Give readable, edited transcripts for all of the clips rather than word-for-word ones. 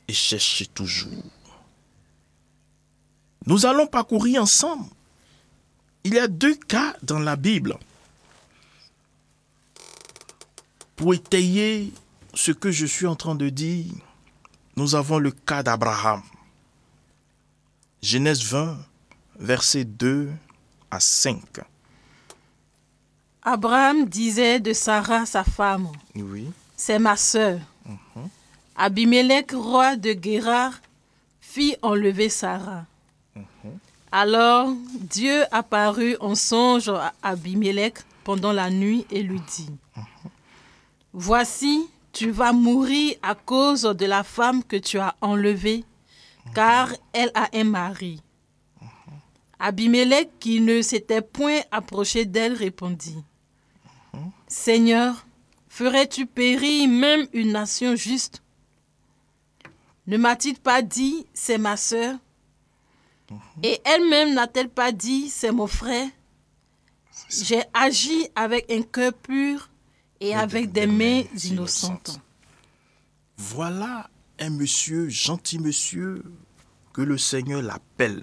et cherchez toujours. Nous allons parcourir ensemble. Il y a 2 cas dans la Bible pour étayer ce que je suis en train de dire. Nous avons le cas d'Abraham. Genèse 20, versets 2 à 5. Abraham disait de Sarah, sa femme, Oui. c'est ma sœur. Abimelech, roi de Guérar, fit enlever Sarah. Alors Dieu apparut en songe à Abimelech pendant la nuit et lui dit, voici, tu vas mourir à cause de la femme que tu as enlevée, car elle a un mari. Abimelech, qui ne s'était point approché d'elle, répondit, Seigneur, ferais-tu périr même une nation juste? Ne m'a-t-il pas dit, c'est ma sœur? Et elle-même n'a-t-elle pas dit, c'est mon frère? J'ai agi avec un cœur pur et avec des mains innocentes. Voilà un monsieur, gentil monsieur, que le Seigneur l'appelle.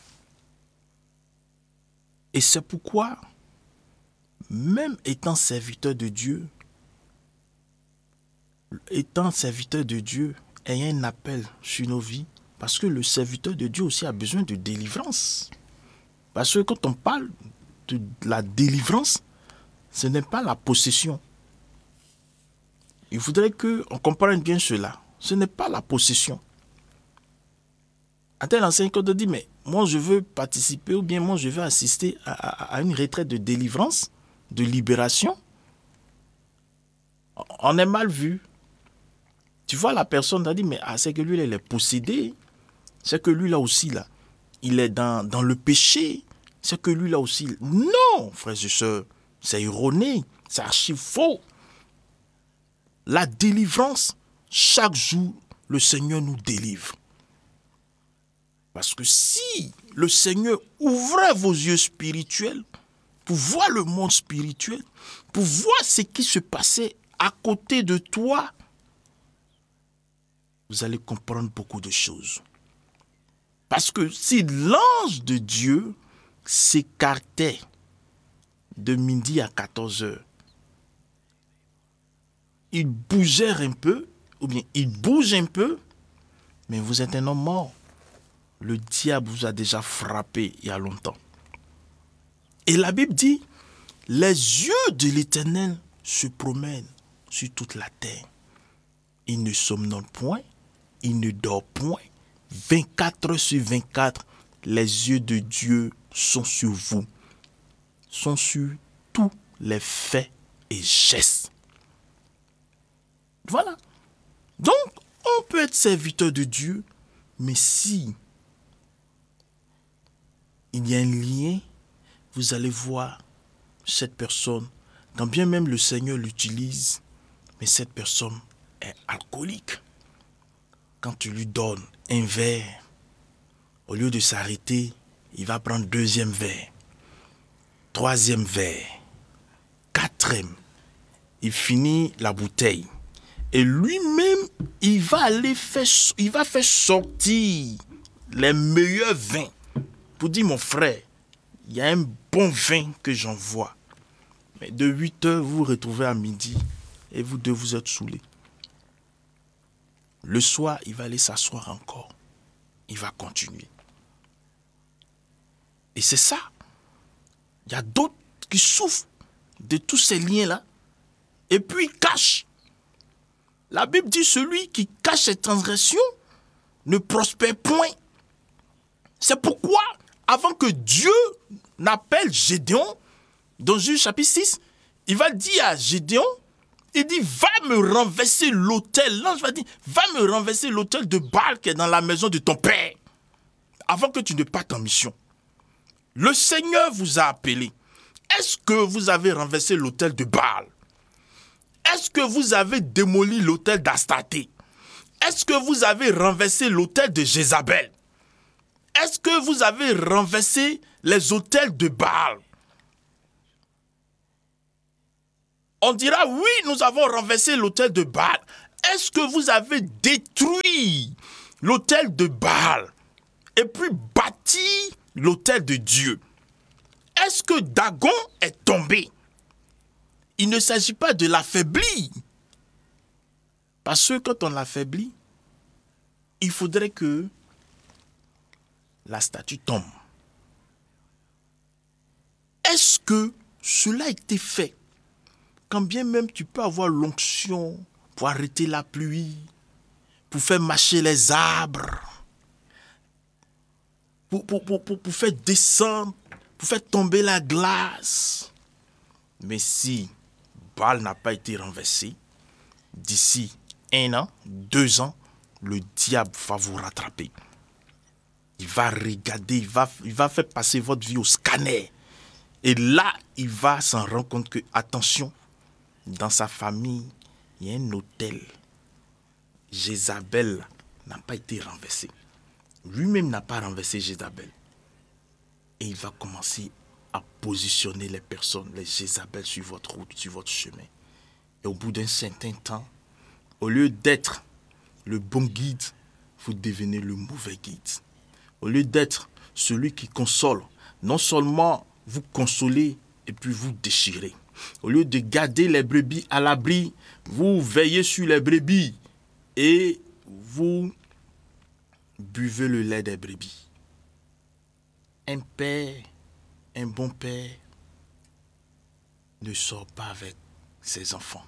Et c'est pourquoi, même étant serviteur de Dieu, ayant un appel sur nos vies, parce que le serviteur de Dieu aussi a besoin de délivrance. Parce que quand on parle de la délivrance, ce n'est pas la possession. Il faudrait qu'on comprenne bien cela. Ce n'est pas la possession. Un tel enseignant quand on dit, mais moi je veux participer ou bien moi je veux assister à une retraite de délivrance, de libération, on est mal vu. Tu vois, la personne a dit, mais c'est que lui, il est possédé. C'est que lui, là aussi, là, il est dans le péché. C'est que lui, là aussi. Non, frères et sœurs, c'est erroné. C'est archi faux. La délivrance, chaque jour, le Seigneur nous délivre. Parce que si le Seigneur ouvrait vos yeux spirituels pour voir le monde spirituel, pour voir ce qui se passait à côté de toi, vous allez comprendre beaucoup de choses. Parce que si l'ange de Dieu s'écartait de midi à 14h, il bougeait un peu, ou bien il bouge un peu, mais vous êtes un homme mort. Le diable vous a déjà frappé il y a longtemps. Et la Bible dit, les yeux de l'Éternel se promènent sur toute la terre. Il ne somnole point, il ne dort point. 24 heures sur 24, les yeux de Dieu sont sur vous, sont sur tous les faits et gestes. Voilà. Donc, on peut être serviteur de Dieu, mais si il y a un lien, vous allez voir cette personne, quand bien même le Seigneur l'utilise, mais cette personne est alcoolique. Quand tu lui donnes un verre, au lieu de s'arrêter, il va prendre 2e verre, 3e verre, 4e. Il finit la bouteille. Et lui-même, il va faire sortir les meilleurs vins. Pour dire, mon frère, il y a un bon vin que j'envoie. Mais de 8h, vous vous retrouvez à midi et vous deux, vous êtes saoulés. Le soir, il va aller s'asseoir encore. Il va continuer. Et c'est ça. Il y a d'autres qui souffrent de tous ces liens-là. Et puis, ils cachent. La Bible dit, celui qui cache ses transgressions ne prospère point. C'est pourquoi, avant que Dieu n'appelle Gédéon, dans Juge chapitre 6, il va dire à Gédéon, il dit, va me renverser l'autel. L'ange va dire, va me renverser l'autel de Baal qui est dans la maison de ton père. Avant que tu ne partes en mission. Le Seigneur vous a appelé. Est-ce que vous avez renversé l'autel de Baal? Est-ce que vous avez démoli l'autel d'Astarté? Est-ce que vous avez renversé l'autel de Jézabel? Est-ce que vous avez renversé les autels de Baal? On dira, oui, nous avons renversé l'autel de Baal. Est-ce que vous avez détruit l'autel de Baal et puis bâtit l'autel de Dieu. Est-ce que Dagon est tombé? Il ne s'agit pas de l'affaiblir. Parce que quand on l'affaiblit, il faudrait que la statue tombe. Est-ce que cela a été fait? Quand bien même tu peux avoir l'onction pour arrêter la pluie, pour faire marcher les arbres, pour faire descendre, pour faire tomber la glace. Mais si Baal n'a pas été renversé, d'ici 1 an, 2 ans, le diable va vous rattraper. Il va regarder, il va faire passer votre vie au scanner. Et là, il va s'en rendre compte que, attention, dans sa famille, il y a un autel. Jézabel n'a pas été renversé. Lui-même n'a pas renversé Jézabel. Et il va commencer à positionner les personnes, les Jézabel sur votre route, sur votre chemin. Et au bout d'un certain temps, au lieu d'être le bon guide, vous devenez le mauvais guide. Au lieu d'être celui qui console, non seulement vous consolez et puis vous déchirez. Au lieu de garder les brebis à l'abri, vous veillez sur les brebis et vous buvez le lait des brebis. Un père, un bon père, ne sort pas avec ses enfants.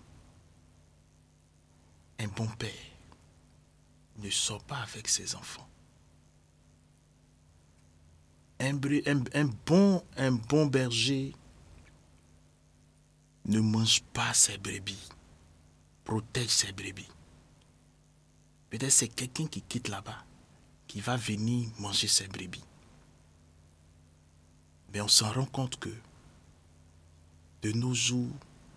Un bon père ne sort pas avec ses enfants. Un bon berger ne mange pas ses brebis, protège ses brebis. Peut-être c'est quelqu'un qui quitte là-bas, qui va venir manger ses brebis. Mais on s'en rend compte que de nos jours,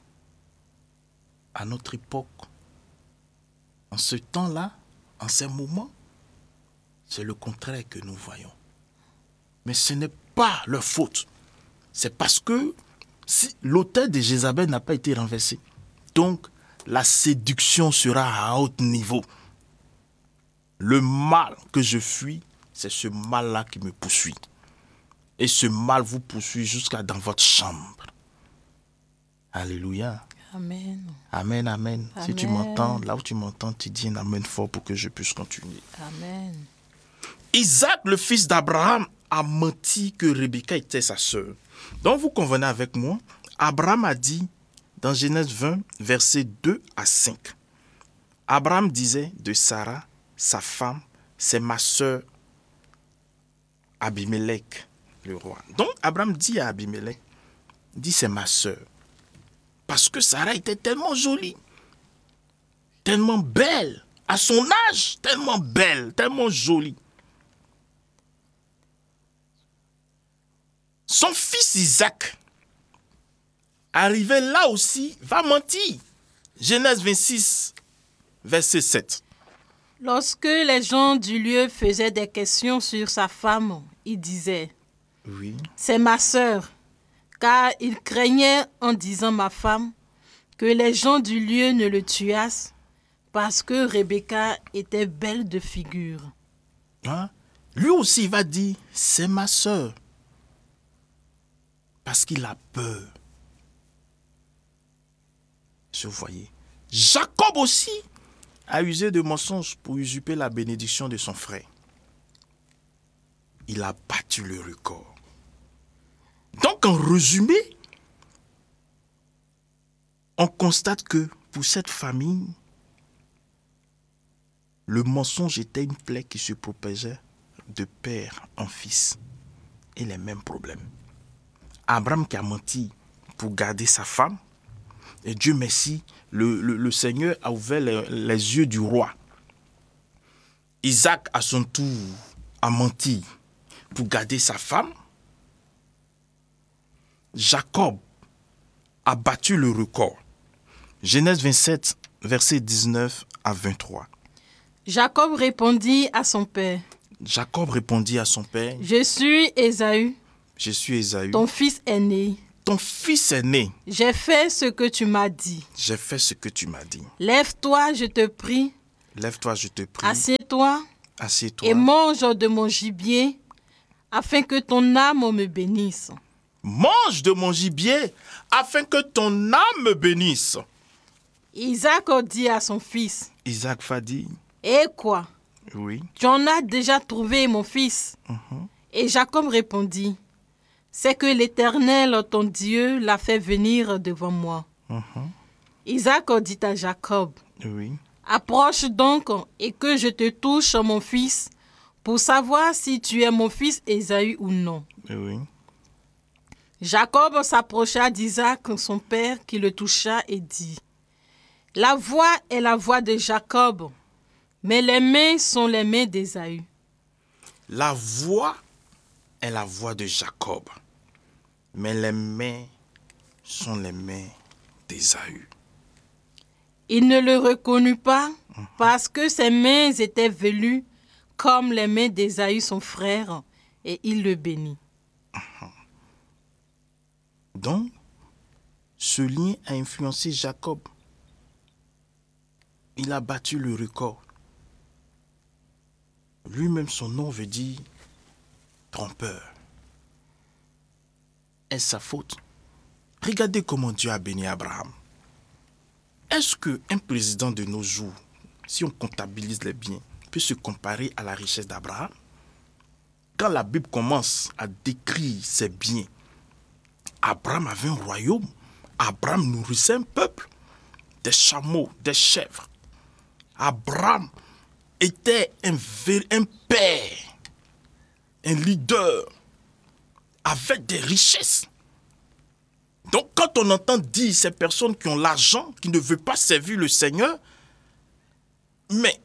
à notre époque, en ce temps-là, en ces moments, c'est le contraire que nous voyons. Mais ce n'est pas leur faute. C'est parce que l'autel de Jézabel n'a pas été renversé. Donc, la séduction sera à haut niveau. Le mal que je fuis, c'est ce mal-là qui me poursuit. Et ce mal vous poursuit jusqu'à dans votre chambre. Alléluia. Amen. Amen, amen. Amen. Si tu m'entends, là où tu m'entends, tu dis un amen fort pour que je puisse continuer. Amen. Isaac, le fils d'Abraham, a menti que Rebecca était sa sœur. Donc vous convenez avec moi, Abraham a dit dans Genèse 20, versets 2 à 5. Abraham disait de Sarah, sa femme, c'est ma sœur Abimelech, le roi. Donc Abraham dit à Abimelech, dit c'est ma sœur. Parce que Sarah était tellement jolie, tellement belle, à son âge, tellement belle, tellement jolie. Son fils Isaac, arrivé là aussi, va mentir. Genèse 26, verset 7. Lorsque les gens du lieu faisaient des questions sur sa femme, il disait, Oui. c'est ma sœur, car il craignait en disant ma femme que les gens du lieu ne le tuassent parce que Rebecca était belle de figure. Hein? Lui aussi, il va dire, c'est ma sœur. Parce qu'il a peur. Vous voyez. Jacob aussi a usé de mensonges pour usurper la bénédiction de son frère. Il a battu le record. Donc, en résumé, on constate que pour cette famille, le mensonge était une plaie qui se propageait de père en fils. Et les mêmes problèmes. Abraham qui a menti pour garder sa femme. Et Dieu merci, le Seigneur a ouvert les yeux du roi. Isaac, à son tour, a menti pour garder sa femme. Jacob a battu le record. Genèse 27, versets 19 à 23. Jacob répondit à son père, Jacob répondit à son père, je suis Ésaü, je suis Ésaü. ton fils aîné. Ton fils est né. J'ai fait ce que tu m'as dit. J'ai fait ce que tu m'as dit. Lève-toi, je te prie. Lève-toi, je te prie. Assieds-toi. Assieds-toi. et mange de mon gibier, afin que ton âme me bénisse. Mange de mon gibier, afin que ton âme me bénisse. Isaac dit à son fils, Isaac va dire, et quoi? oui. Tu en as déjà trouvé, mon fils? Et Jacob répondit, c'est que l'Éternel, ton Dieu, l'a fait venir devant moi. Isaac dit à Jacob, Oui. approche donc et que je te touche, mon fils, pour savoir si tu es mon fils Ésaü ou non. Oui. Jacob s'approcha d'Isaac, son père, qui le toucha et dit, la voix est la voix de Jacob, mais les mains sont les mains d'Ésaü. La voix est la voix de Jacob, mais les mains sont les mains d'Ésaü. Il ne le reconnut pas parce que ses mains étaient velues comme les mains d'Ésaü, son frère, et il le bénit. Donc, ce lien a influencé Jacob. Il a battu le record. Lui-même, son nom veut dire trompeur. Est-ce sa faute? Regardez comment Dieu a béni Abraham. Est-ce qu'un président de nos jours, si on comptabilise les biens, peut se comparer à la richesse d'Abraham? Quand la Bible commence à décrire ses biens, Abraham avait un royaume. Abraham nourrissait un peuple, des chameaux, des chèvres. Abraham était un père, un leader, avec des richesses. Donc quand on entend dire ces personnes qui ont l'argent, qui ne veulent pas servir le Seigneur, mais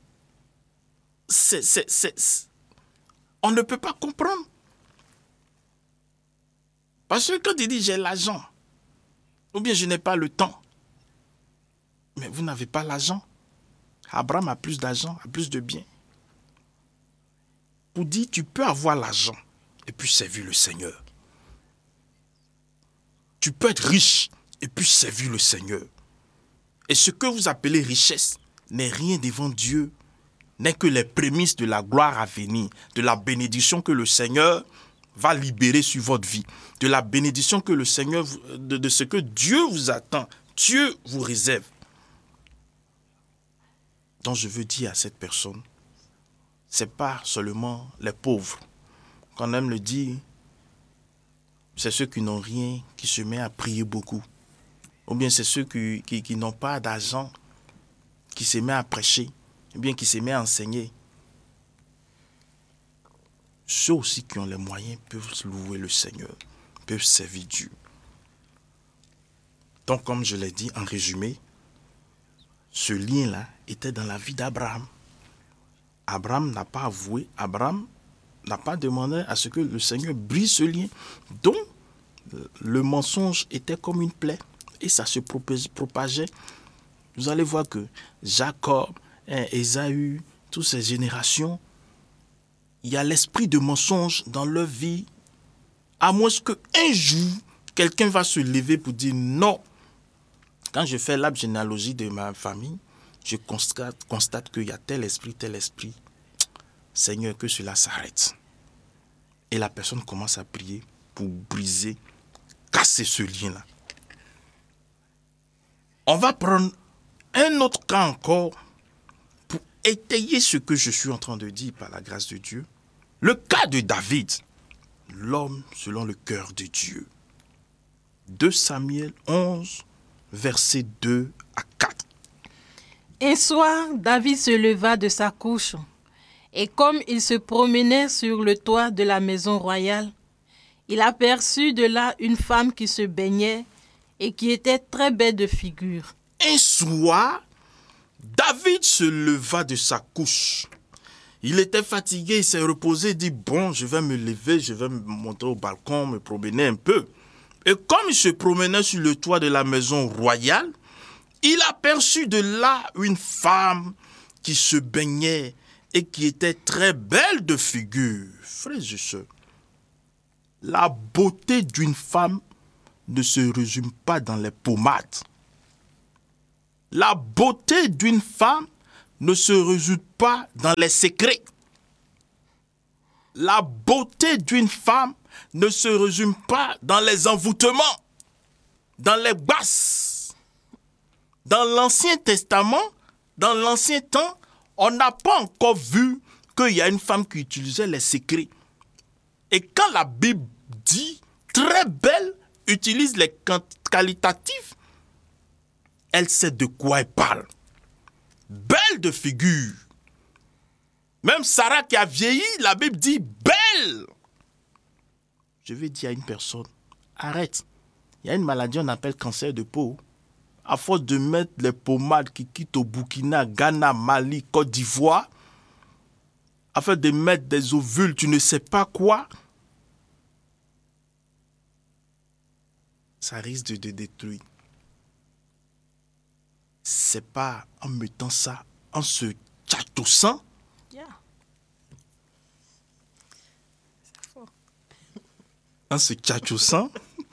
on ne peut pas comprendre. Parce que quand il dit j'ai l'argent, ou bien je n'ai pas le temps, mais vous n'avez pas l'argent. Abraham a plus d'argent, a plus de biens. Pour dire tu peux avoir l'argent et puis servir le Seigneur. Tu peux être riche et puis servir le Seigneur. Et ce que vous appelez richesse n'est rien devant Dieu, n'est que les prémices de la gloire à venir, de la bénédiction que le Seigneur va libérer sur votre vie, de la bénédiction que le Seigneur, de ce que Dieu vous attend, Dieu vous réserve. Donc je veux dire à cette personne, c'est pas seulement les pauvres, qu'on aime le dire, c'est ceux qui n'ont rien qui se mettent à prier beaucoup. Ou bien c'est ceux qui n'ont pas d'argent qui se mettent à prêcher, ou bien qui se mettent à enseigner. Ceux aussi qui ont les moyens peuvent louer le Seigneur, peuvent servir Dieu. Donc comme je l'ai dit en résumé, ce lien-là était dans la vie d'Abraham. Abraham n'a pas avoué, Abraham n'a pas demandé à ce que le Seigneur brise ce lien. Donc, le mensonge était comme une plaie et ça se propageait. Vous allez voir que Jacob, Ésaü, toutes ces générations, il y a l'esprit de mensonge dans leur vie, à moins qu'un jour, quelqu'un va se lever pour dire non. Quand je fais l'arbre généalogie de ma famille, je constate qu'il y a tel esprit. Seigneur, que cela s'arrête. Et la personne commence à prier pour briser, casser ce lien-là. On va prendre un autre cas encore pour étayer ce que je suis en train de dire par la grâce de Dieu. Le cas de David, l'homme selon le cœur de Dieu. 2 Samuel 11, versets 2 à 4. Un soir, David se leva de sa couche, et comme il se promenait sur le toit de la maison royale, il aperçut de là une femme qui se baignait et qui était très belle de figure. Un soir, David se leva de sa couche. Il était fatigué, il s'est reposé, il dit, bon, je vais me lever, je vais me monter au balcon, me promener un peu. Et comme il se promenait sur le toit de la maison royale, il aperçut de là une femme qui se baignait et qui était très belle de figure. Frères et sœurs, la beauté d'une femme ne se résume pas dans les pommades. La beauté d'une femme ne se résume pas dans les secrets. La beauté d'une femme ne se résume pas dans les envoûtements, dans les basses. Dans l'Ancien Testament, dans l'Ancien temps, on n'a pas encore vu qu'il y a une femme qui utilisait les secrets. Et quand la Bible dit très belle, utilise les qualitatifs, elle sait de quoi elle parle. Belle de figure. Même Sarah qui a vieilli, la Bible dit belle. Je vais dire à une personne, arrête. Il y a une maladie, on appelle cancer de peau. À force de mettre les pommades qui quittent au Burkina, Ghana, Mali, Côte d'Ivoire, afin de mettre des ovules, tu ne sais pas quoi, ça risque de te détruire. C'est pas en mettant ça, en se tchatoussant, Yeah. C'est fort. en se tchatchoussant,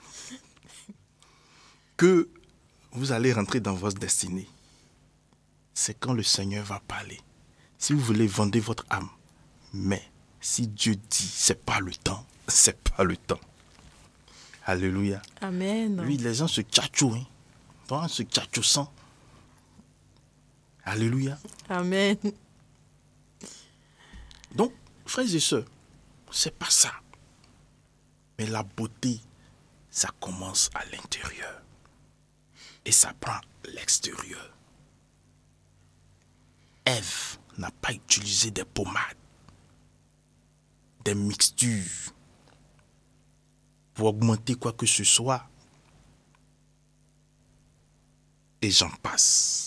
que vous allez rentrer dans votre destinée. C'est quand le Seigneur va parler. Si vous voulez, vendez votre âme. Mais si Dieu dit, c'est pas le temps, c'est pas le temps. Alléluia. Amen. Oui, les gens se tchatchouent. Hein. Donc, en se tchatchoussant. Alléluia. Amen. Donc, frères et sœurs, c'est pas ça. Mais la beauté, ça commence à l'intérieur. Et ça prend l'extérieur. Ève n'a pas utilisé des pommades, des mixtures pour augmenter quoi que ce soit. Et j'en passe.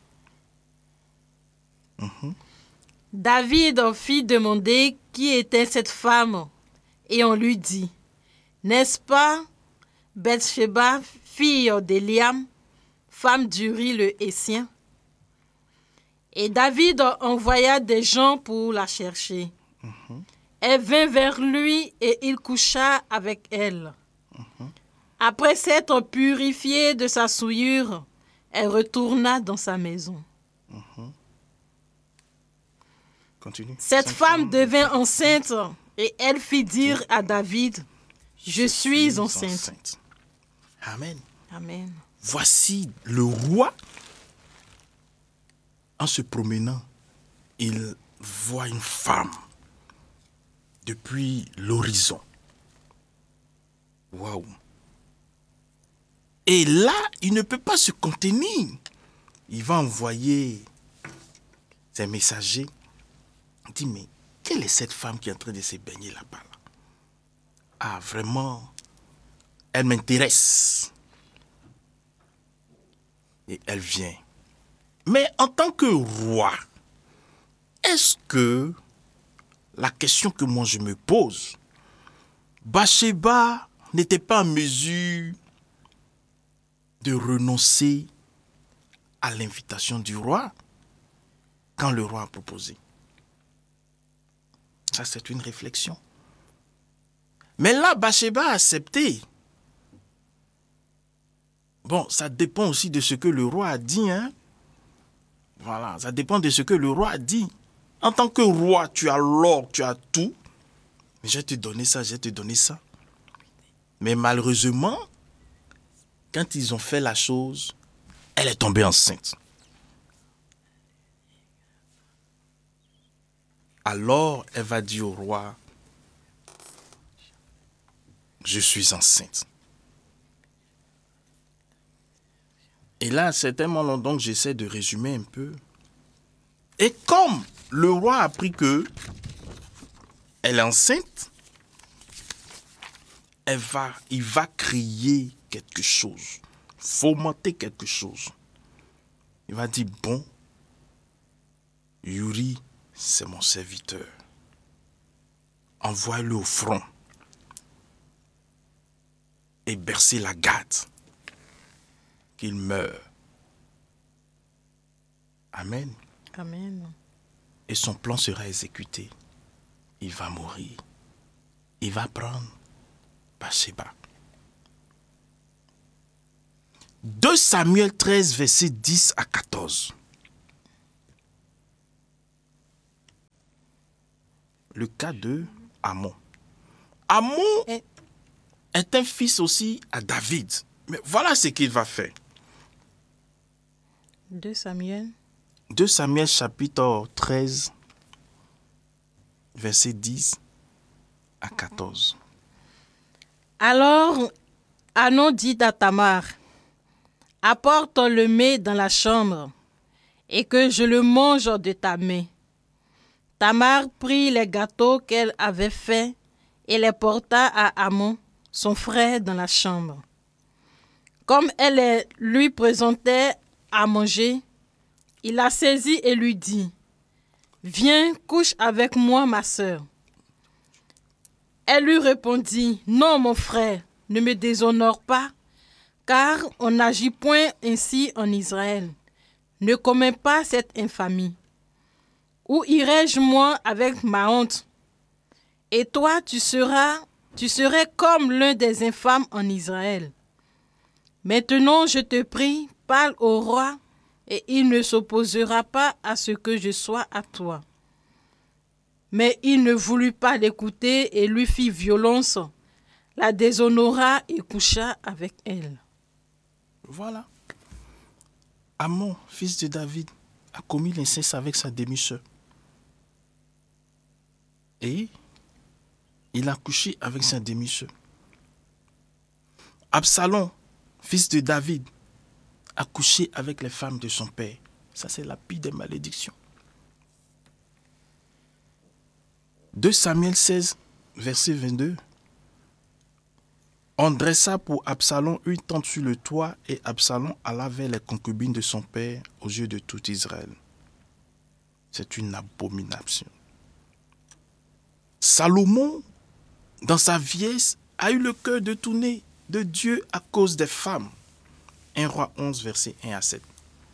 David fit demander qui était cette femme, et on lui dit, n'est-ce pas Bathsheba, fille d'Éliam, femme d'Uri le Hétien? Et David envoya des gens pour la chercher. Elle vint vers lui et il coucha avec elle. Après s'être purifiée de sa souillure, elle retourna dans sa maison. Continue. Cette femme devint enceinte et elle fit dire à David, je suis enceinte. Amen. Amen. Voici le roi. En se promenant, il voit une femme depuis l'horizon. Waouh! Et là, il ne peut pas se contenir. Il va envoyer ses messagers. Il dit, mais quelle est cette femme qui est en train de se baigner là-bas là? Ah, vraiment, elle m'intéresse. Et elle vient. Mais en tant que roi, est-ce que la question que moi je me pose, Bathsheba n'était pas en mesure de renoncer à l'invitation du roi quand le roi a proposé? Ça, c'est une réflexion. Mais là, Bathsheba a accepté. Bon, ça dépend aussi de ce que le roi a dit, hein. Voilà, ça dépend de ce que le roi a dit. En tant que roi, tu as l'or, tu as tout. Mais je vais te donner ça, je vais te donner ça. Mais malheureusement, quand ils ont fait la chose, elle est tombée enceinte. Alors, elle va dire au roi, je suis enceinte. Et là, c'est tellement long, donc j'essaie de résumer un peu. Et comme le roi a appris que elle est enceinte, il va crier quelque chose, fomenter quelque chose. Il va dire, bon, Uri, c'est mon serviteur. Envoie-le au front et bercer la garde, qu'il meure. Amen. Amen. Et son plan sera exécuté. Il va mourir. Il va prendre Bathsheba. 2 Samuel 13, versets 10 à 14. le cas de Amon. Amon est un fils aussi à David. Mais voilà ce qu'il va faire. 2 Samuel. 2 Samuel chapitre 13, verset 10 à 14. Alors, Anon dit à Tamar, apporte le mets dans la chambre et que je le mange de ta main. Tamar prit les gâteaux qu'elle avait faits et les porta à Amon, son frère, dans la chambre. Comme elle les lui présentait à manger, il la saisit et lui dit, viens, couche avec moi, ma sœur. Elle lui répondit, non, mon frère, ne me déshonore pas, car on n'agit point ainsi en Israël. Ne commets pas cette infamie. Où irai-je moi avec ma honte? Et toi, tu serais comme l'un des infâmes en Israël. Maintenant, je te prie, parle au roi, et il ne s'opposera pas à ce que je sois à toi. Mais il ne voulut pas l'écouter et lui fit violence, la déshonora et coucha avec elle. Voilà. Amon, fils de David, a commis l'inceste avec sa demi-sœur. Et il a couché avec sa demi-sœur. Absalom, fils de David, a couché avec les femmes de son père. Ça, c'est la pire des malédictions. 2 Samuel 16, verset 22. On dressa pour Absalom une tente sur le toit et Absalom alla vers les concubines de son père aux yeux de tout Israël. C'est une abomination. Salomon, dans sa vieillesse, a eu le cœur détourné de Dieu à cause des femmes. 1 Roi 11, verset 1 à 7.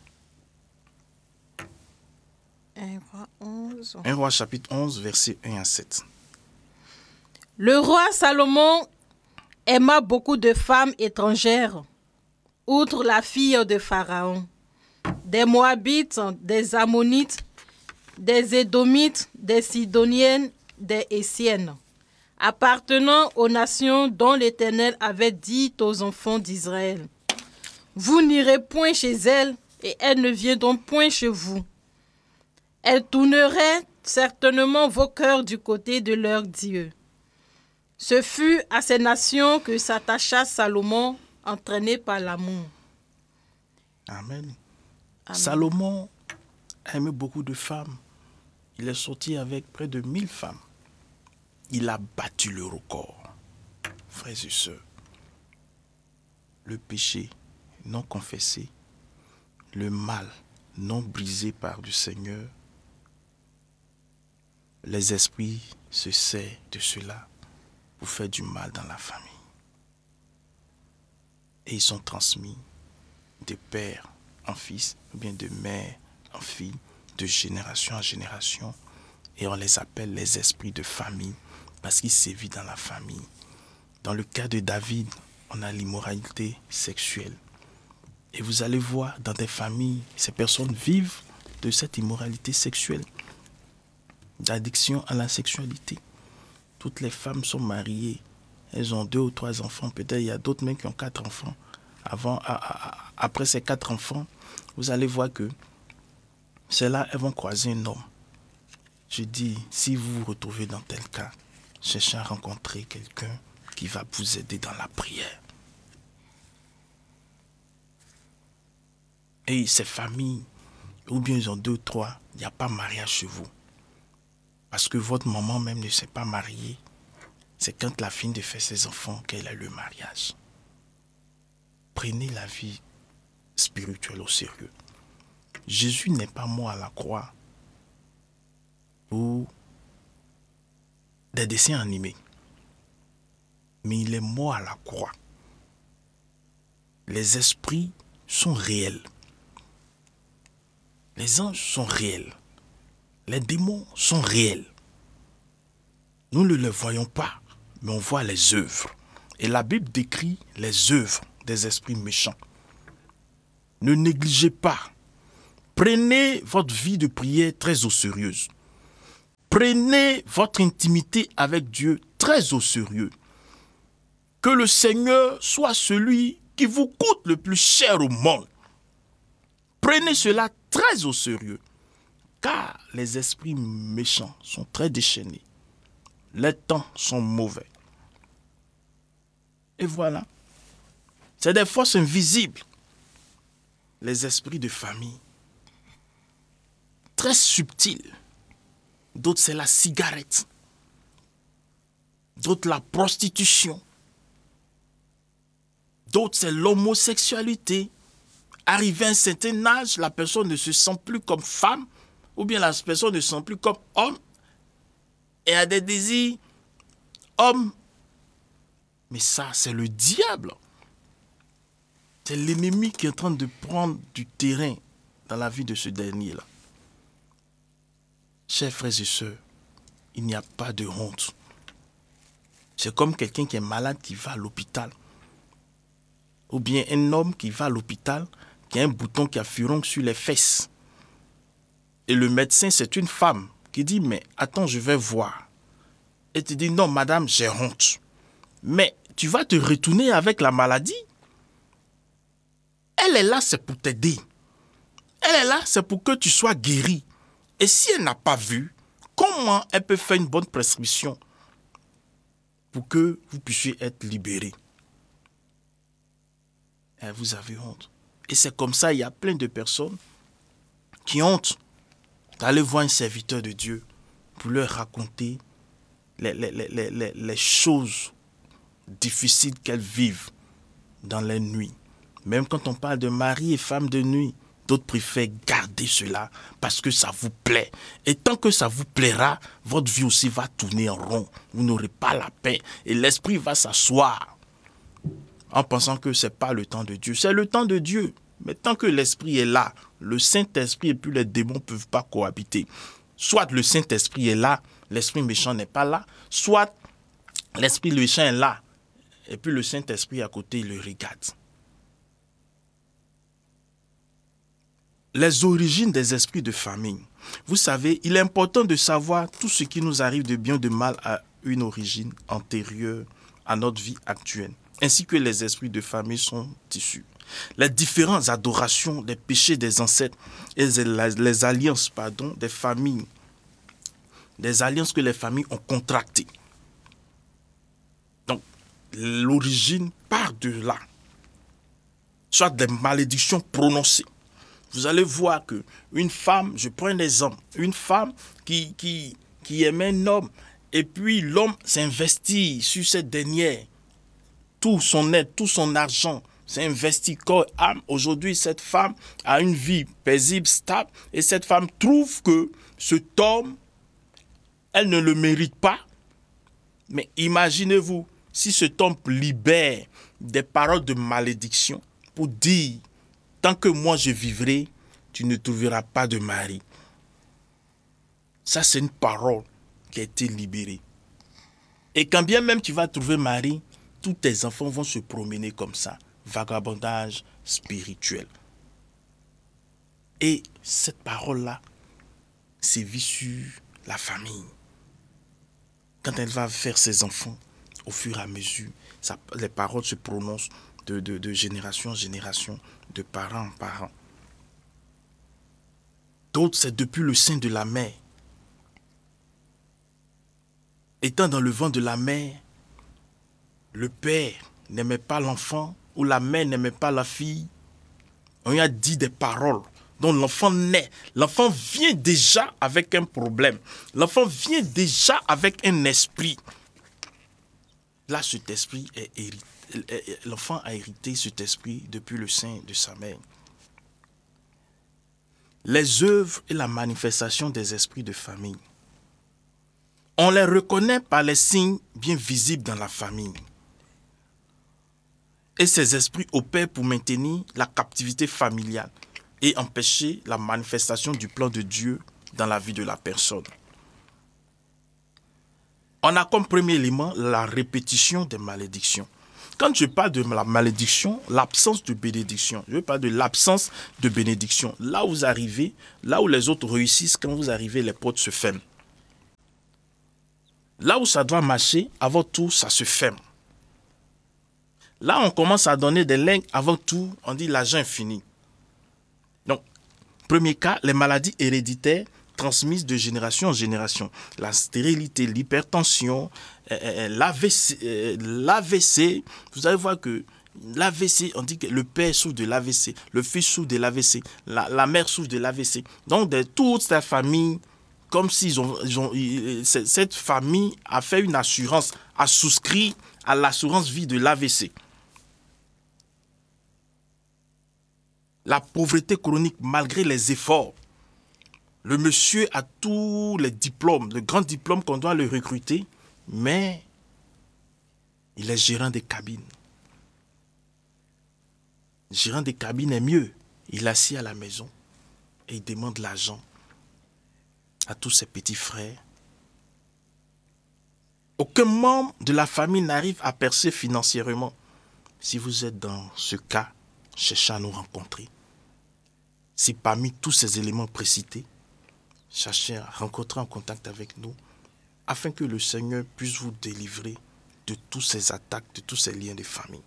1 Roi chapitre 11, verset 1 à 7. Le roi Salomon aima beaucoup de femmes étrangères, outre la fille de Pharaon, des Moabites, des Ammonites, des Édomites, des Sidoniennes, des Essiennes, appartenant aux nations dont l'Éternel avait dit aux enfants d'Israël, vous n'irez point chez elles, et elles ne viendront point chez vous. Elles tourneraient certainement vos cœurs du côté de leur Dieu. Ce fut à ces nations que s'attacha Salomon, entraîné par l'amour. Amen. Salomon a aimé beaucoup de femmes. Il est sorti avec près de 1000 femmes. Il a battu le record. Frères et sœurs, le péché non confessé, le mal non brisé par le Seigneur, les esprits se servent de cela pour faire du mal dans la famille. Et ils sont transmis de père en fils, ou bien de mère en fille, de génération en génération. Et on les appelle les esprits de famille, parce qu'ils sévissent dans la famille. Dans le cas de David, on a l'immoralité sexuelle. Et vous allez voir, dans des familles, ces personnes vivent de cette immoralité sexuelle, d'addiction à la sexualité. Toutes les femmes sont mariées, elles ont 2 ou 3 enfants, peut-être il y a d'autres même qui ont 4 enfants. Après ces 4 enfants, vous allez voir que celles-là, elles vont croiser un homme. Je dis, si vous vous retrouvez dans tel cas, cherchez à rencontrer quelqu'un qui va vous aider dans la prière. Et ces familles, ou bien ils ont 2 ou 3, il n'y a pas mariage chez vous. Parce que votre maman même ne s'est pas mariée. C'est quand la fille de faire ses enfants qu'elle a le mariage. Prenez la vie spirituelle au sérieux. Jésus n'est pas mort à la croix pour des dessins animés. Mais il est mort à la croix. Les esprits sont réels. Les anges sont réels. Les démons sont réels. Nous ne les voyons pas, mais on voit les œuvres. Et la Bible décrit les œuvres des esprits méchants. Ne négligez pas. Prenez votre vie de prière très au sérieux. Prenez votre intimité avec Dieu très au sérieux. Que le Seigneur soit celui qui vous coûte le plus cher au monde. Prenez cela très au sérieux, car les esprits méchants sont très déchaînés. Les temps sont mauvais. Et voilà. C'est des forces invisibles. Les esprits de famille. Très subtils. D'autres, c'est la cigarette. D'autres, la prostitution. D'autres, c'est l'homosexualité. Arrivé à un certain âge, la personne ne se sent plus comme femme, ou bien la personne ne se sent plus comme homme, et a des désirs hommes. Mais ça, c'est le diable. C'est l'ennemi qui est en train de prendre du terrain dans la vie de ce dernier-là. Chers frères et sœurs, il n'y a pas de honte. C'est comme quelqu'un qui est malade qui va à l'hôpital. Ou bien un homme qui va à l'hôpital, qui a un bouton qui a furoncle sur les fesses. Et le médecin, c'est une femme qui dit, mais attends, je vais voir. Et tu dis, non, madame, j'ai honte. Mais tu vas te retourner avec la maladie. Elle est là, c'est pour t'aider. Elle est là, c'est pour que tu sois guéri. Et si elle n'a pas vu, comment elle peut faire une bonne prescription pour que vous puissiez être libéré? Et vous avez honte. Et c'est comme ça, il y a plein de personnes qui ont honte d'aller voir un serviteur de Dieu pour leur raconter les choses difficiles qu'elles vivent dans les nuits. Même quand on parle de mari et femme de nuit, d'autres préfèrent garder cela parce que ça vous plaît. Et tant que ça vous plaira, votre vie aussi va tourner en rond. Vous n'aurez pas la paix. Et l'esprit va s'asseoir en pensant que ce n'est pas le temps de Dieu. C'est le temps de Dieu. Mais tant que l'esprit est là, le Saint-Esprit et puis les démons ne peuvent pas cohabiter. Soit le Saint-Esprit est là, l'esprit méchant n'est pas là. Soit l'esprit méchant est là, et puis le Saint-Esprit à côté, il le regarde. Les origines des esprits de famille. Vous savez, il est important de savoir tout ce qui nous arrive de bien ou de mal à une origine antérieure à notre vie actuelle, ainsi que les esprits de famille sont issus. Les différentes adorations, les péchés des ancêtres et les alliances des familles, des alliances que les familles ont contractées. Donc, l'origine part de là. Soit des malédictions prononcées. Vous allez voir que une femme, je prends un exemple, une femme qui aimait un homme, et puis l'homme s'investit sur cette dernière. Tout son aide, tout son argent, s'investit corps et âme. Aujourd'hui, cette femme a une vie paisible, stable, et cette femme trouve que cet homme, elle ne le mérite pas. Mais imaginez-vous, si cet homme libère des paroles de malédiction pour dire, tant que moi je vivrai, tu ne trouveras pas de mari. Ça, c'est une parole qui a été libérée. Et quand bien même tu vas trouver mari, tous tes enfants vont se promener comme ça. Vagabondage spirituel. Et cette parole-là sévit sur la famille. Quand elle va faire ses enfants, au fur et à mesure, les paroles se prononcent de génération en génération, de parent en parent. D'autres, c'est depuis le sein de la mère. Étant dans le ventre de la mère, le père n'aimait pas l'enfant ou la mère n'aimait pas la fille. On lui a dit des paroles dont l'enfant naît. L'enfant vient déjà avec un problème. L'enfant vient déjà avec un esprit. Là, cet esprit est hérité. L'enfant a hérité cet esprit depuis le sein de sa mère. Les œuvres et la manifestation des esprits de famille. On les reconnaît par les signes bien visibles dans la famille. Et ces esprits opèrent pour maintenir la captivité familiale et empêcher la manifestation du plan de Dieu dans la vie de la personne. On a comme premier élément la répétition des malédictions. Quand je parle de la malédiction, l'absence de bénédiction, je parle de l'absence de bénédiction. Là où vous arrivez, là où les autres réussissent, quand vous arrivez, les portes se ferment. Là où ça doit marcher, avant tout, ça se ferme. Là, on commence à donner des legs, avant tout, on dit l'argent est fini. Donc, premier cas, les maladies héréditaires transmises de génération en génération. La stérilité, l'hypertension, l'AVC. Vous allez voir que l'AVC, on dit que le père souffre de l'AVC, le fils souffre de l'AVC, la mère souffre de l'AVC. Donc, toute cette famille, comme s'ils cette famille a fait une assurance, a souscrit à l'assurance vie de l'AVC. La pauvreté chronique, malgré les efforts. Le monsieur a tous les diplômes, le grand diplôme qu'on doit le recruter, mais il est gérant des cabines. Le gérant des cabines est mieux. Il est assis à la maison et il demande l'argent à tous ses petits frères. Aucun membre de la famille n'arrive à percer financièrement. Si vous êtes dans ce cas, cherchez à nous rencontrer. Si parmi tous ces éléments précités, cherchez à rentrer en contact avec nous afin que le Seigneur puisse vous délivrer de tous ces attaques, de tous ces liens de famille.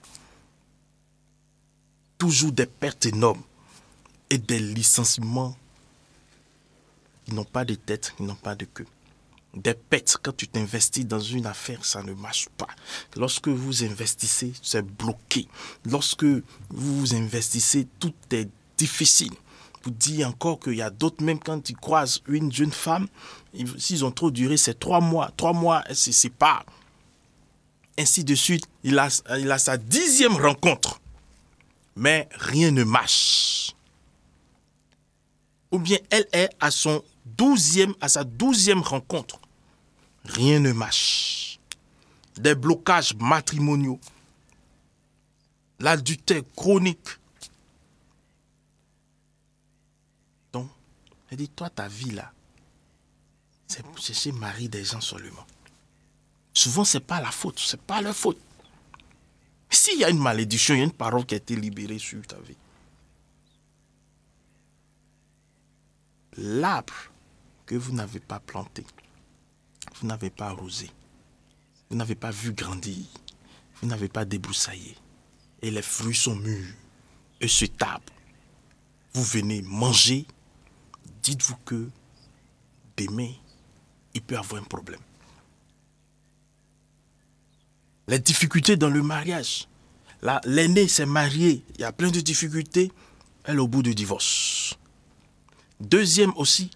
Toujours des pertes énormes et des licenciements qui n'ont pas de tête, qui n'ont pas de queue. Des pertes, quand tu t'investis dans une affaire, ça ne marche pas. Lorsque vous investissez, c'est bloqué. Lorsque vous investissez, tout est difficile. Vous dites encore qu'il y a d'autres, même quand ils croisent une jeune femme, s'ils ont trop duré, c'est 3 mois. 3 mois, elle se sépare. Ainsi de suite, il a sa 10e rencontre. Mais rien ne marche. Ou bien elle est à sa 12e rencontre. Rien ne marche. Des blocages matrimoniaux. L'adultère chronique. Donc, elle dit, toi, ta vie là, c'est pour chercher mari des gens seulement. Souvent, ce n'est pas la faute, ce n'est pas leur faute. S'il y a une malédiction, il y a une parole qui a été libérée sur ta vie. L'arbre que vous n'avez pas planté, vous n'avez pas arrosé, vous n'avez pas vu grandir, vous n'avez pas débroussaillé, et les fruits sont mûrs, et se tapent. Vous venez manger, dites-vous que demain, il peut y avoir un problème. Les difficultés dans le mariage. L'aîné s'est marié, il y a plein de difficultés, elle est au bout du divorce. Le deuxième enfant,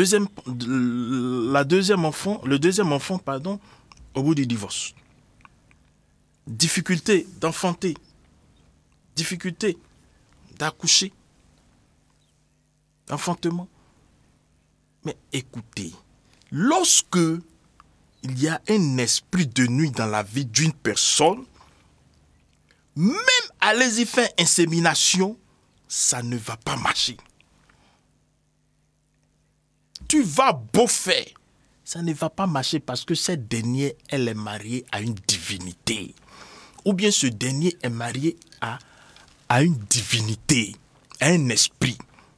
au bout du divorce. Difficulté d'enfanter, difficulté d'accoucher, enfantement. Mais écoutez, lorsque il y a un esprit de nuit dans la vie d'une personne, même allez-y faire insémination, ça ne va pas marcher. Tu vas beau faire, ça ne va pas marcher parce que cette dernière, elle est mariée à une divinité. Ou bien ce dernier est marié à une divinité, à un esprit.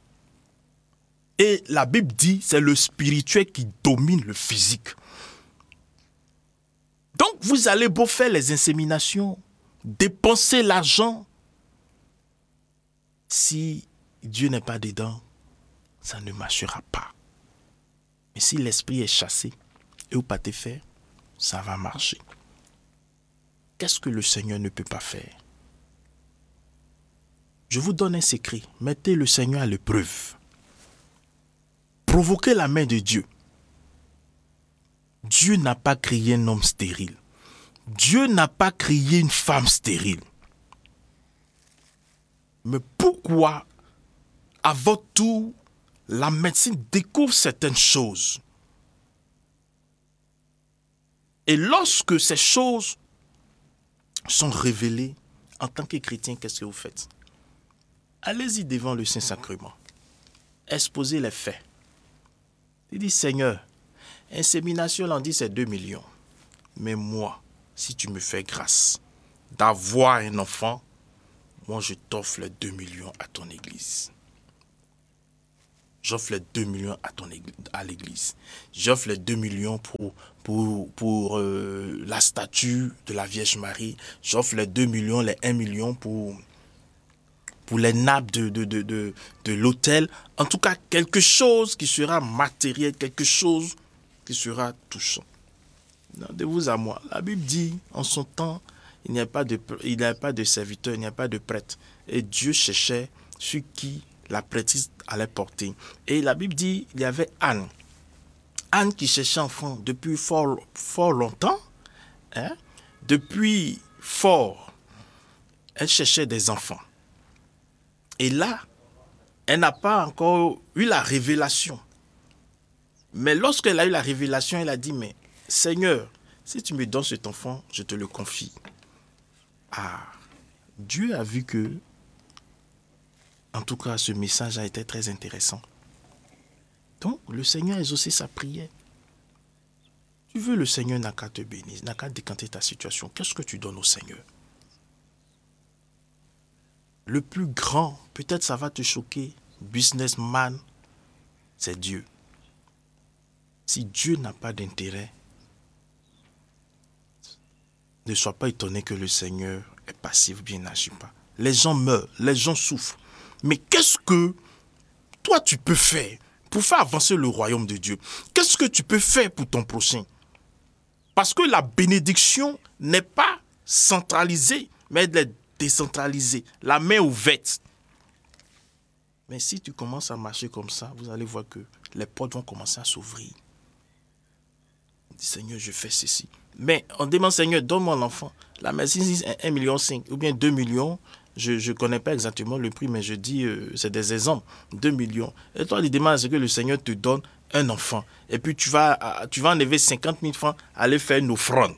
Et la Bible dit, c'est le spirituel qui domine le physique. Donc, vous allez beau faire les inséminations, dépenser l'argent. Si Dieu n'est pas dedans, ça ne marchera pas. Mais si l'esprit est chassé et vous pas te faire, ça va marcher. Qu'est-ce que le Seigneur ne peut pas faire? Je vous donne un secret. Mettez le Seigneur à l'épreuve. Provoquez la main de Dieu. Dieu n'a pas créé un homme stérile. Dieu n'a pas créé une femme stérile. Mais pourquoi, avant tout, la médecine découvre certaines choses? Et lorsque ces choses sont révélées, en tant que chrétien, qu'est-ce que vous faites? Allez-y devant le Saint-Sacrement. Exposez les faits. Il dit, Seigneur, insémination, on dit c'est 2 millions. Mais moi, si tu me fais grâce d'avoir un enfant, moi je t'offre les 2 millions à ton église. j'offre les 2 millions à l'église. J'offre les 2 millions pour la statue de la Vierge Marie. J'offre les 2 millions, les 1 million pour les nappes de l'autel. En tout cas, quelque chose qui sera matériel, quelque chose qui sera touchant. Non, de vous à moi. La Bible dit, en son temps, il n'y a pas de serviteur, il n'y a pas de prêtre. Et Dieu cherchait sur qui la prêtrise allait porter. Et la Bible dit, il y avait Anne. Anne qui cherchait enfant depuis fort longtemps. Hein? Depuis fort, elle cherchait des enfants. Et là, elle n'a pas encore eu la révélation. Mais lorsqu'elle a eu la révélation, elle a dit, mais Seigneur, si tu me donnes cet enfant, je te le confie. Ah, Dieu a vu que, en tout cas, ce message a été très intéressant. Donc, le Seigneur a exaucé sa prière. Tu veux, le Seigneur n'a qu'à te bénir, n'a qu'à décanter ta situation. Qu'est-ce que tu donnes au Seigneur? Le plus grand, peut-être ça va te choquer, businessman, c'est Dieu. Si Dieu n'a pas d'intérêt, ne sois pas étonné que le Seigneur est passif, bien n'agit pas. Les gens meurent, les gens souffrent. Mais qu'est-ce que toi tu peux faire pour faire avancer le royaume de Dieu? Qu'est-ce que tu peux faire pour ton prochain? Parce que la bénédiction n'est pas centralisée, mais elle est décentralisée. La main ouverte. Mais si tu commences à marcher comme ça, vous allez voir que les portes vont commencer à s'ouvrir. Seigneur, je fais ceci. Mais on demande, Seigneur, donne-moi l'enfant. La médecine dit 1,5 million ou bien 2 millions. Je ne connais pas exactement le prix, mais je dis, c'est des exemples. 2 millions. Et toi, il demande à ce que le Seigneur te donne un enfant. Et puis tu vas enlever 50 000 francs, aller faire une offrande.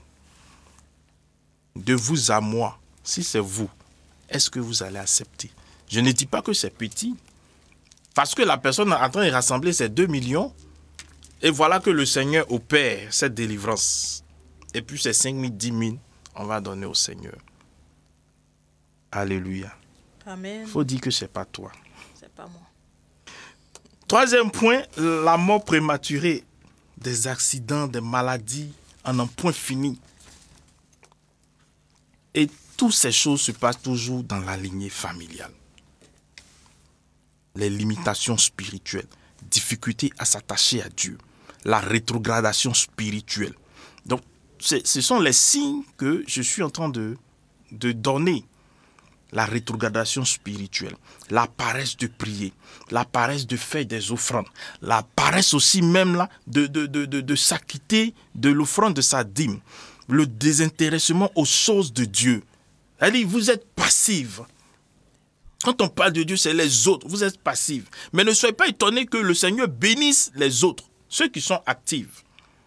De vous à moi, si c'est vous, est-ce que vous allez accepter? Je ne dis pas que c'est petit. Parce que la personne est en train de rassembler ces 2 millions. Et voilà que le Seigneur opère cette délivrance. Et puis ces 5 000, 10 000, on va donner au Seigneur. Alléluia. Amen. Il faut dire que ce n'est pas toi. C'est pas moi. Troisième point, la mort prématurée, des accidents, des maladies, en un point fini. Et toutes ces choses se passent toujours dans la lignée familiale. Les limitations spirituelles, difficulté à s'attacher à Dieu, la rétrogradation spirituelle. Donc, ce sont les signes que je suis en train de donner. La rétrogradation spirituelle, la paresse de prier, la paresse de faire des offrandes, la paresse aussi même là de s'acquitter de l'offrande de sa dîme, le désintéressement aux choses de Dieu. Elle dit, vous êtes passive. Quand on parle de Dieu, c'est les autres, vous êtes passive. Mais ne soyez pas étonnés que le Seigneur bénisse les autres, ceux qui sont actifs.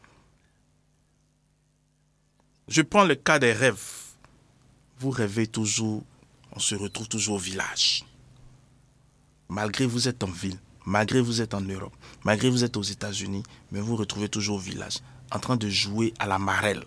Je prends le cas des rêves. Vous rêvez toujours. On se retrouve toujours au village. Malgré vous êtes en ville, malgré vous êtes en Europe, malgré vous êtes aux États-Unis, mais vous vous retrouvez toujours au village, en train de jouer à la marelle.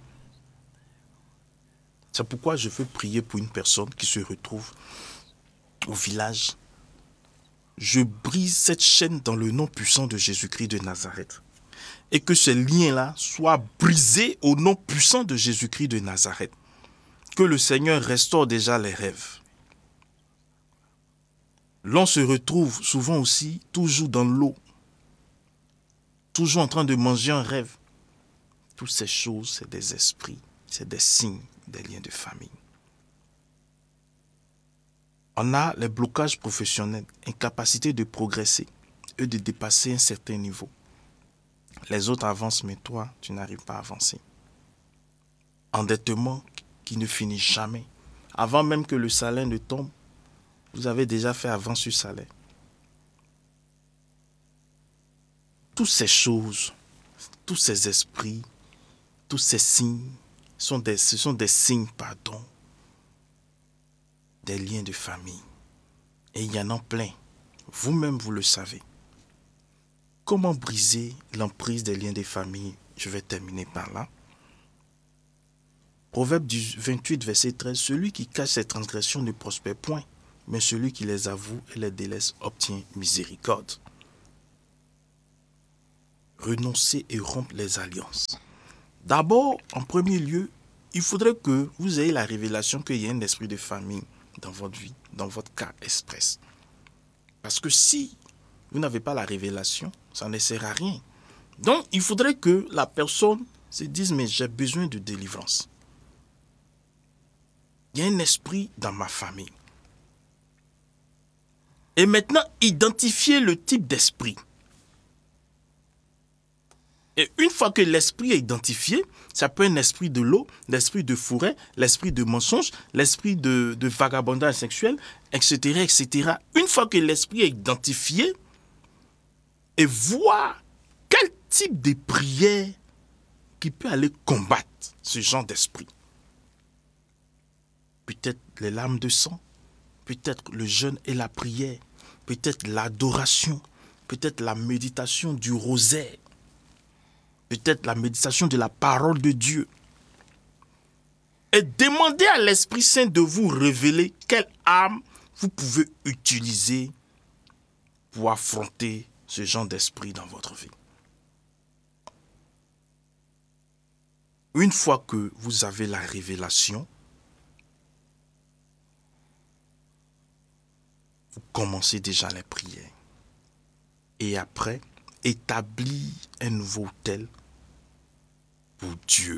C'est pourquoi je veux prier pour une personne qui se retrouve au village. Je brise cette chaîne dans le nom puissant de Jésus-Christ de Nazareth. Et que ce lien-là soit brisé au nom puissant de Jésus-Christ de Nazareth. Que le Seigneur restaure déjà les rêves. L'on se retrouve souvent aussi toujours dans l'eau, toujours en train de manger un rêve. Toutes ces choses, c'est des esprits, c'est des signes, des liens de famille. On a les blocages professionnels, incapacité de progresser et de dépasser un certain niveau. Les autres avancent, mais toi, tu n'arrives pas à avancer. Endettement qui ne finit jamais. Avant même que le salaire ne tombe, vous avez déjà fait avance sur salaire. Toutes ces choses, tous ces esprits, tous ces signes, ce sont des signes, des liens de famille. Et il y en a plein. Vous-même, vous le savez. Comment briser l'emprise des liens de famille? Je vais terminer par là. Proverbe 28, verset 13. Celui qui cache ses transgressions ne prospère point, mais celui qui les avoue et les délaisse obtient miséricorde. renoncer et rompre les alliances. D'abord, en premier lieu, il faudrait que vous ayez la révélation qu'il y a un esprit de famille dans votre vie, dans votre cas express. Parce que si vous n'avez pas la révélation, ça ne sert à rien. Donc, il faudrait que la personne se dise, mais j'ai besoin de délivrance. Il y a un esprit dans ma famille. Et maintenant, identifier le type d'esprit. Et une fois que l'esprit est identifié, ça peut être un esprit de l'eau, l'esprit de forêt, l'esprit de mensonge, l'esprit de vagabondage sexuel, etc., etc. Une fois que l'esprit est identifié, et voir quel type de prière qui peut aller combattre ce genre d'esprit. Peut-être les larmes de sang, peut-être le jeûne et la prière, peut-être l'adoration, peut-être la méditation du rosaire, peut-être la méditation de la parole de Dieu. Et demandez à l'Esprit Saint de vous révéler quelle arme vous pouvez utiliser pour affronter ce genre d'esprit dans votre vie. Une fois que vous avez la révélation, vous commencez déjà les prières. Et après, établir un nouveau autel pour Dieu.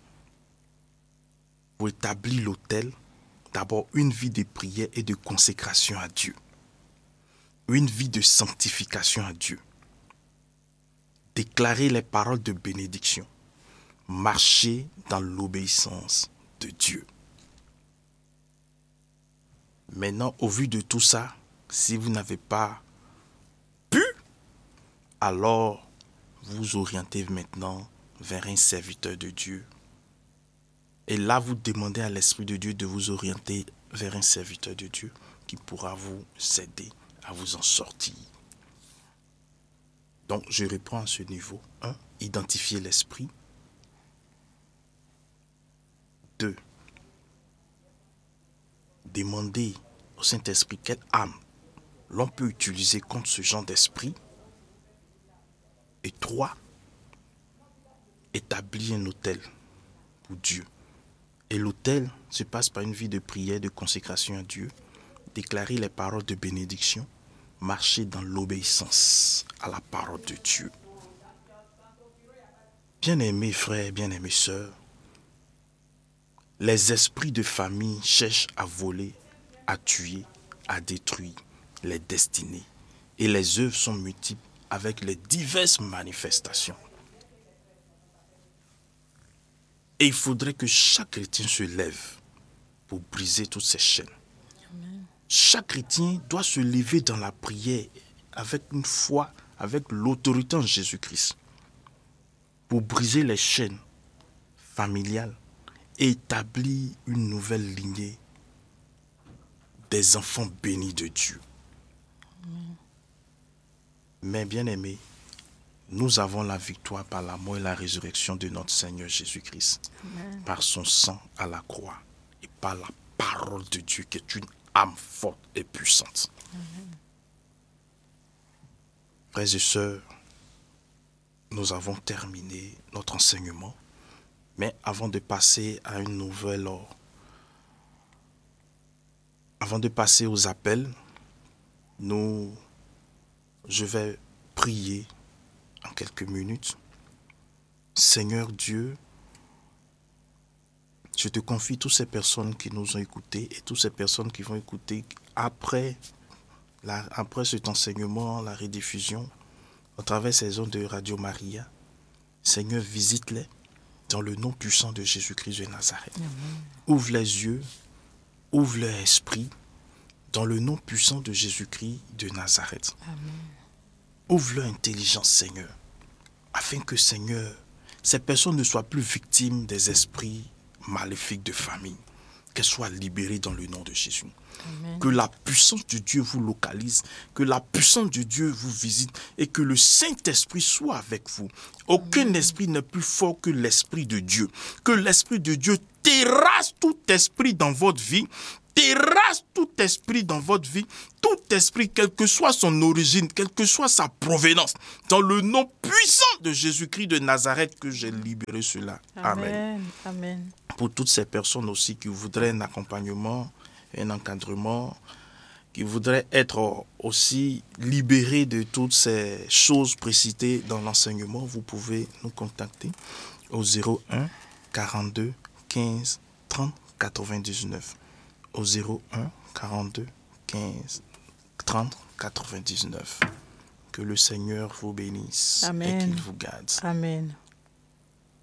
Pour établir l'autel, d'abord une vie de prière et de consécration à Dieu. Une vie de sanctification à Dieu. Déclarer les paroles de bénédiction. Marcher dans l'obéissance de Dieu. Maintenant, au vu de tout ça, si vous n'avez pas pu, alors vous orientez maintenant vers un serviteur de Dieu. Et là, vous demandez à l'Esprit de Dieu de vous orienter vers un serviteur de Dieu qui pourra vous aider à vous en sortir. Donc, je réponds à ce niveau. 1. Identifier l'Esprit. 2. Demander au Saint-Esprit quelle âme l'on peut utiliser contre ce genre d'esprit. Et 3. Établir un autel pour Dieu. Et l'autel se passe par une vie de prière, de consécration à Dieu, déclarer les paroles de bénédiction, marcher dans l'obéissance à la parole de Dieu. Bien-aimés frères, bien-aimés sœurs, les esprits de famille cherchent à voler, à tuer, à détruire les destinées. Et les œuvres sont multiples avec les diverses manifestations. Et il faudrait que chaque chrétien se lève pour briser toutes ces chaînes. Amen. Chaque chrétien doit se lever dans la prière avec une foi, avec l'autorité en Jésus-Christ, pour briser les chaînes familiales et établir une nouvelle lignée des enfants bénis de Dieu. Amen. Mais bien aimés, nous avons la victoire par la mort et la résurrection de notre Seigneur Jésus-Christ. Amen. Par son sang à la croix et par la parole de Dieu qui est une âme forte et puissante. Amen. Frères et sœurs, nous avons terminé notre enseignement. Mais avant de passer à une nouvelle heure, avant de passer aux appels, je vais prier en quelques minutes. Seigneur Dieu, je te confie toutes ces personnes qui nous ont écoutés et toutes ces personnes qui vont écouter après cet enseignement, la rediffusion, au travers ces ondes de Radio Maria. Seigneur, visite-les dans le nom puissant de Jésus-Christ de Nazareth. Amen. Ouvre les yeux, ouvre leur esprit, dans le nom puissant de Jésus-Christ de Nazareth. Amen. Ouvre leur intelligence, Seigneur, afin que, Seigneur, ces personnes ne soient plus victimes des esprits maléfiques de famille, qu'elles soient libérées dans le nom de Jésus. Amen. Que la puissance de Dieu vous localise, que la puissance de Dieu vous visite et que le Saint-Esprit soit avec vous. Aucun esprit n'est plus fort que l'Esprit de Dieu. Que l'Esprit de Dieu terrasse tout esprit dans votre vie, terrasse tout esprit dans votre vie, tout esprit, quelle que soit son origine, quelle que soit sa provenance, dans le nom puissant de Jésus-Christ de Nazareth que j'ai libéré cela. Amen. Amen. Pour toutes ces personnes aussi qui voudraient un accompagnement, un encadrement, qui voudraient être aussi libérés de toutes ces choses précitées dans l'enseignement, vous pouvez nous contacter au 01 42 15 30 99. Au 01 42 15 30 99. Que le Seigneur vous bénisse Amen. et qu'il vous garde. Amen.